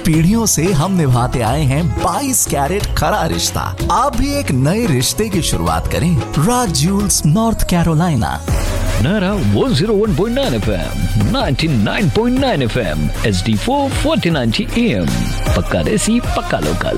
पीढ़ियों से हम निभाते आए हैं 22 कैरेट खरा रिश्ता। आप भी एक नए रिश्ते की शुरुआत करें। राज Jules, north Carolina. Nara 101.9 FM, 99.9 FM, HD4 4090 AM. पक्का देसी, पक्का लोकल।